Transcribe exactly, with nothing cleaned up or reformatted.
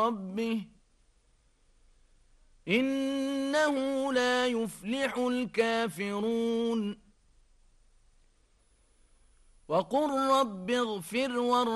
ربه إنه لا يفلح الكافرون وقل رب اغفر وارحم